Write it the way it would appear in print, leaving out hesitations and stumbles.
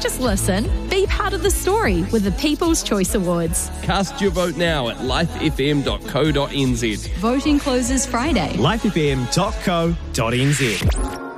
just listen. Be part of the story with the People's Choice Awards. Cast your vote now at lifefm.co.nz. Voting closes Friday. lifefm.co.nz.